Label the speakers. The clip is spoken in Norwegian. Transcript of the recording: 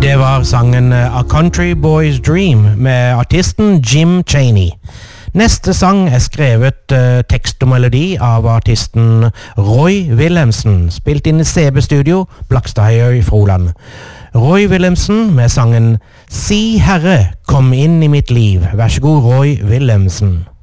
Speaker 1: Det var sangen A Country Boy's Dream med artisten Jim Chaney. Neste sang er skrevet tekst og melodi av artisten Roy Willemsen, spilt inn i CB-studio, Blakstadøy i Froland. Roy Willemsen med sangen Si Herre, kom inn i mitt liv. Vær så god, Roy Willemsen.